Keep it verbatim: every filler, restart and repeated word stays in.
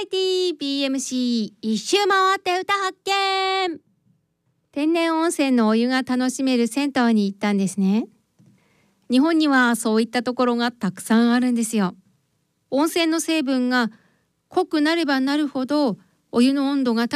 イティー ビーエムシー 一周回って歌発見。天然温泉のお湯が楽しめる銭湯に行ったんですね。日本にはそういったところがたくさんあるんですよ。温泉の成分が濃くなればなるほどお湯の温度が高